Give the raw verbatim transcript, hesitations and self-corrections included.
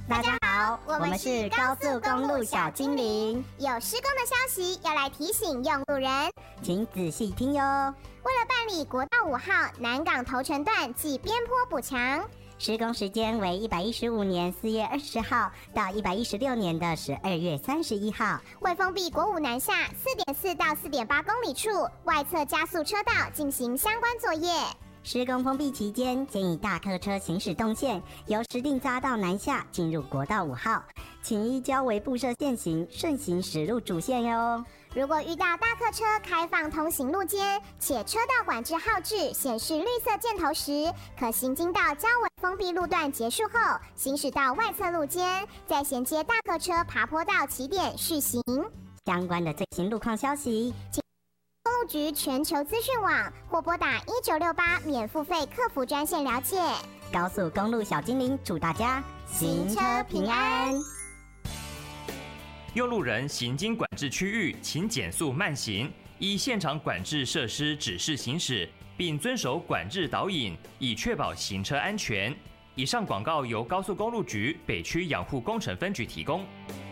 大家好，我们是高速公路小精灵， 有施工的消息要来提醒用路人， 请仔细听哟。 为了办理国道五号南港头城段暨边坡补强， 施工时间为一百一十五年四月二十号到一百一十六年的十二月三十一号， 会封闭国五南下四点四到四点八公里处外侧加速车道进行相关作业。 施工封闭期间，建议大客车行驶动线由石碇匝道南下进入国道五号，请依交围布设线型顺行驶入主线哟。 如果遇到大客车开放通行路肩，且车道管制号志显示绿色箭头时，可行经到交围封闭路段结束后，行驶到外侧路肩，再衔接大客车爬坡道起点续行。 相关的最新路况消息， 请公路局全球资讯网或拨打一九六八免付费客服专线了解。 高速公路小精灵祝大家行车平安。 用路人行经管制区域，请减速慢行，依现场管制设施指示行驶，并遵守管制导引，以确保行车安全。以上广告由高速公路局北区养护工程分局提供。